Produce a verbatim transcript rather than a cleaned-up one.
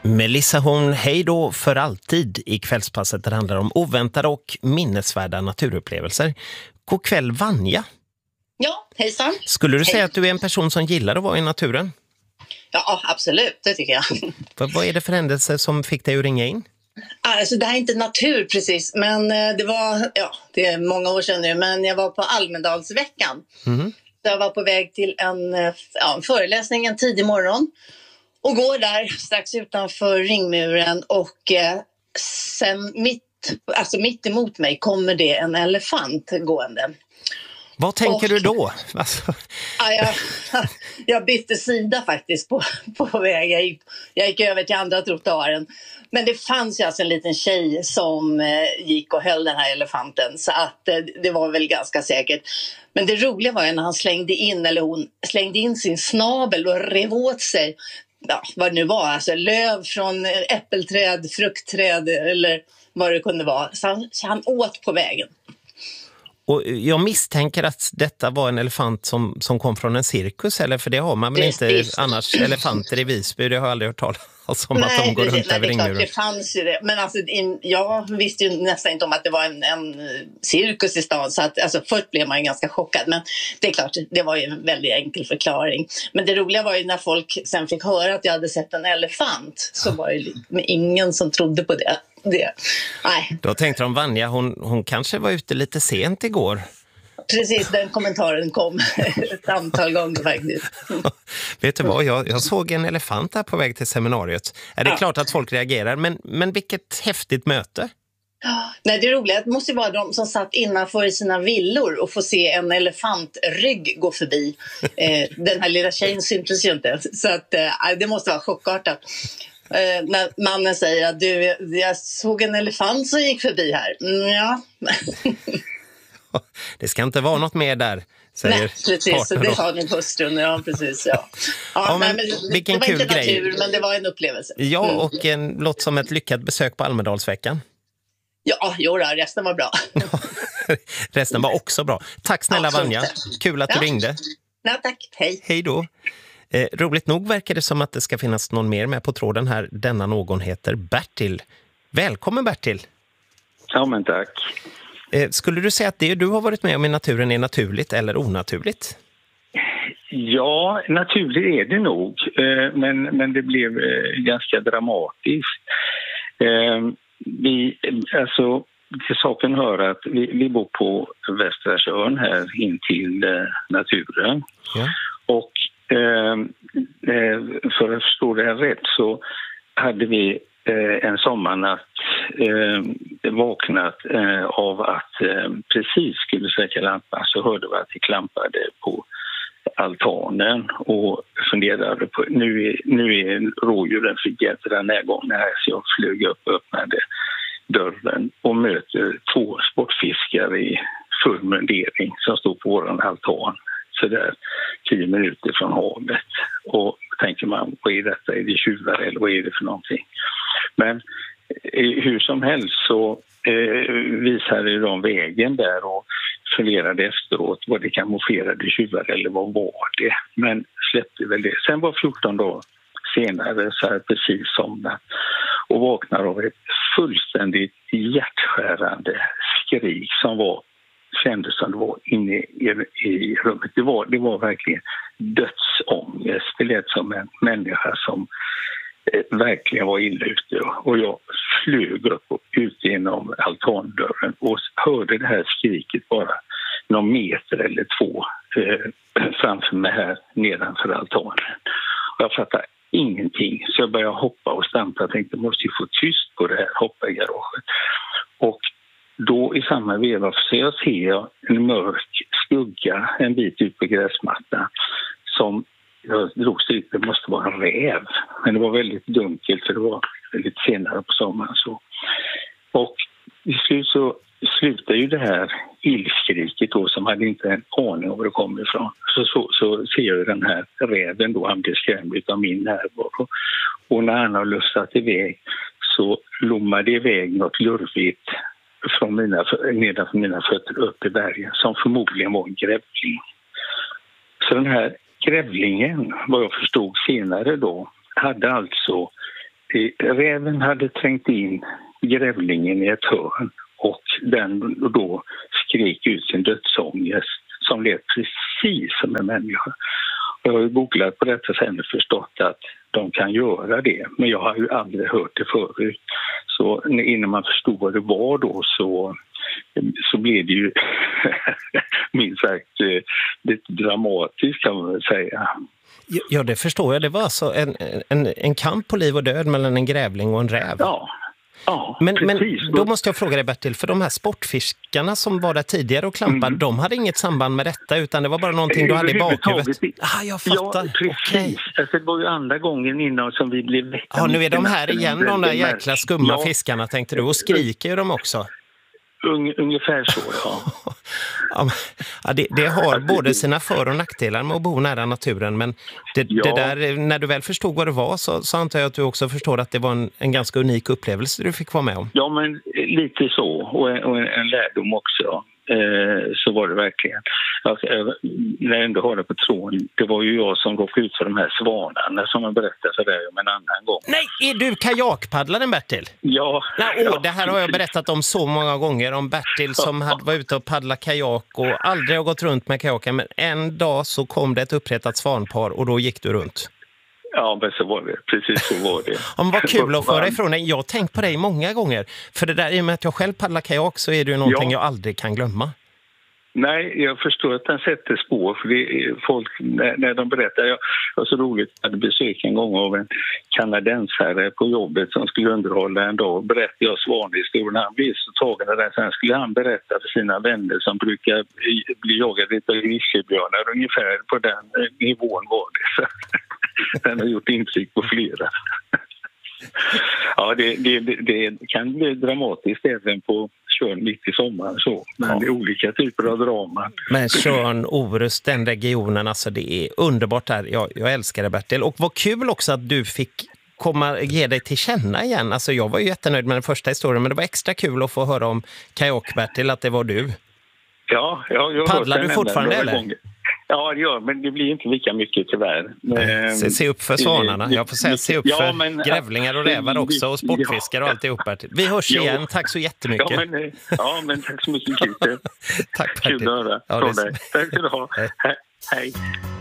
Melissa Horn, hej då för alltid i kvällspasset där det handlar om oväntade och minnesvärda naturupplevelser. God kväll Vanja. Ja, hejsan. Skulle du Hej. säga att du är en person som gillar att vara i naturen? Ja, absolut, det tycker jag. Vad, vad är det för händelse som fick dig att ringa in? Alltså det här är inte natur precis, men det var, ja, det är många år sedan nu, men jag var på Almedalsveckan. Mm. Jag var på väg till en, ja, en föreläsning en tidig morgon och går där strax utanför ringmuren och eh, sen mitt, alltså mitt emot mig kommer det en elefant gående. Vad tänker och, du då? Alltså. Ja, jag, jag bytte sida faktiskt på, på väg. Jag gick, jag gick över till andra trottoaren. Men det fanns ju alltså en liten tjej som eh, gick och höll den här elefanten. Så att eh, det var väl ganska säkert. Men det roliga var ju när han slängde in, eller hon slängde in sin snabel och rev åt sig. Ja, vad det nu var, alltså löv från äppelträd, fruktträd eller vad det kunde vara. Så han, så han åt på vägen. Och jag misstänker att detta var en elefant som, som kom från en cirkus, eller för det har man väl inte annars elefanter i Visby, det har jag aldrig hört talas om. Nej, att de går precis, runt nej, över det är klart, ringmuren. det fanns ju det. Men alltså, in, jag visste ju nästan inte om att det var en, en cirkus i stan, så att, alltså, först blev man ju ganska chockad. Men det är klart, det var ju en väldigt enkel förklaring. Men det roliga var ju när folk sen fick höra att jag hade sett en elefant, så var det men ingen som trodde på det. Det. Nej. Då tänkte de Vanja, hon, hon kanske var ute lite sent igår. Precis, den kommentaren kom ett antal gånger faktiskt. Vet du vad, jag, jag såg en elefant här på väg till seminariet. Är det ja. klart att folk reagerar, men, men vilket häftigt möte. Nej, det roliga det måste ju vara de som satt innanför i sina villor och får se en elefantrygg gå förbi. eh, den här lilla tjejen syntes ju inte, så att, eh, det måste vara chockartat. Uh, när mannen säger att du, jag såg en elefant som gick förbi här. Mm, ja. Det ska inte vara något mer där, säger nej, precis, det har min hustrun. Ja, precis, ja. Ja, ja, men, nej, men vilken det var kul inte natur, grej. men det var en upplevelse. Ja, mm. och en låt som ett lyckat besök på Almedalsveckan. Ja, jo då, resten var bra. Resten var också bra. Tack snälla ja, Vanja, kul att ja. du ringde. Ja, tack, hej. Hej då. Eh, roligt nog verkar det som att det ska finnas någon mer med på tråden här. Denna någon heter Bertil. Välkommen Bertil. Ja, men tack. Eh, skulle du säga att det du har varit med om i naturen är naturligt eller onaturligt? Ja, naturligt är det nog. Eh, men, men det blev eh, ganska dramatiskt. Eh, vi, alltså, till saken hör att vi, vi bor på Västra Tjörn här in till eh, naturen. Ja. Och Eh, för att förstå det här rätt så hade vi eh, en sommarnatt eh, vaknat eh, av att eh, precis skulle släcka lampan, så hörde vi att det klampade på altanen och funderade på nu är, nu är rådjuren fick jädra närgångna här, så jag flög upp och öppnade dörren och möter två sportfiskare i full mundering som står på våran altan. Så där tio minuter från havet. Och tänker man, vad är detta? Är det tjuvar eller vad är det för någonting? Men eh, hur som helst så eh, visade de vägen där och funderade efteråt vad det kamouflerade tjuvar eller vad var det. Men släppte väl det. Sen var fjorton dagar senare så här precis somnat och vaknar av ett fullständigt hjärtskärande skrik som var kändes som det var inne i, i rummet. Det var, det var verkligen dödsångest. Det lät som en människa som eh, verkligen var illa ute. Och jag flög upp och ut genom altandörren och hörde det här skriket bara någon meter eller två eh, framför mig här nedanför altanen. Och jag fattade ingenting, så jag började hoppa och stampa. Jag tänkte, jag måste ju få tyst på det här, hoppa i garaget. Och då i samma veva så ser jag en mörk skugga en bit ut på gräsmattan som jag drog sig ut, det måste vara en räv. Men det var väldigt dunkelt för det var lite senare på sommaren. Så. Och i slut så slutar ju det här illskriket då som hade inte en aning om var det kom ifrån. Så, så, så ser jag den här räven då, han blir skrämd av min närvaro. Och när han har lustat iväg så lommar det iväg något lurvigt från mina, nedanför mina fötter upp i bergen som förmodligen var en grävling. Så den här grävlingen, vad jag förstod senare då, hade alltså räven hade trängt in grävlingen i ett hörn och den då skrek ut sin dödsångest som lät precis som en människa. Jag har ju googlat på detta sen och förstått att de kan göra det, men jag har ju aldrig hört det förut. Så innan man förstod vad det var då så, så blev det ju minst sagt lite dramatiskt kan man väl säga. Ja, det förstår jag. Det var alltså en, en, en kamp på liv och död mellan en grävling och en räv. Ja. Ja, men, men då måste jag fråga dig, Bertil, för de här sportfiskarna som var där tidigare och klampade, mm. de hade inget samband med detta utan det var bara någonting du hade i bakhuvudet. Ah, jag fattar. Ja, precis. Okay. Alltså, det var ju andra gången innan som vi blev väckta. Ja, nu är de här igen, de där jäkla skumma ja. fiskarna, tänkte du, och skriker ju de också. Un, ungefär så, ja. ja det, det har både sina för- och nackdelar med att bo nära naturen, men det, ja. det där, när du väl förstod vad det var så, så antar jag att du också förstår att det var en, en ganska unik upplevelse du fick vara med om. Ja, men lite så, och en, och en lärdom också. Eh, så var det verkligen. Alltså, när jag ändå har det på tråden, det var ju jag som råkade ut för de här svanarna som jag berättade för dig om en annan gång. Nej, är du kajakpaddlaren, Bertil? Ja. Nej, åh, ja det här har jag berättat om så många gånger, om Bertil som hade var ute och paddla kajak och aldrig har gått runt med kajaken, men en dag så kom det ett upprättat svanpar och då gick du runt. Ja, men så var det. Precis så var det. Om vad kul att föra ifrån dig. Jag har tänkt på dig många gånger. För det där, i och med att jag själv paddlar kajak så är det ju någonting ja. jag aldrig kan glömma. Nej, jag förstår att den sätter spår. För det är folk, när, när de berättar, jag var så roligt att jag hade besök en gång av en kanadensare på jobbet som skulle underhålla en dag. Berättade jag svanhistorien. Han blev så tagen av det. Sen skulle han berätta för sina vänner som brukar bli jagade av grizzlybjörnar. Ungefär på den nivån var det. Så den har gjort intryck på flera. Ja, det, det, det kan bli dramatiskt även på Tjörn mitt i sommaren så. Men ja. det är olika typer av drama. Men Tjörn, Orust, den regionen, alltså det är underbart där. Jag, jag älskar det, Bertil. Och vad kul också att du fick komma, ge dig till känna igen. Alltså jag var ju jättenöjd med den första historien, men det var extra kul att få höra om kajak, Bertil, att det var du. Ja, jag, jag paddlar du fortfarande eller? Gånger. Ja, det gör, men det blir inte lika mycket tyvärr. Men, se, se upp för svanarna. Jag får säga se upp ja, för men, grävlingar och rävar också och sportfiskar och alltihop. Vi hörs ja. igen. Tack så jättemycket. Ja, men, ja, men tack så mycket. Tack, Kul att höra. Ja, det... Tack ska du ha. Hej. Hej.